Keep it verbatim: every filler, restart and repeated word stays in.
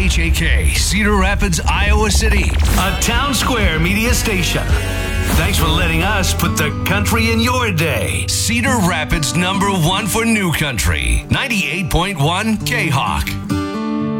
H A K, Cedar Rapids, Iowa City, a Town Square media station. Thanks for letting us put the country in your day. Cedar Rapids number one for new country, ninety-eight point one K-Hawk.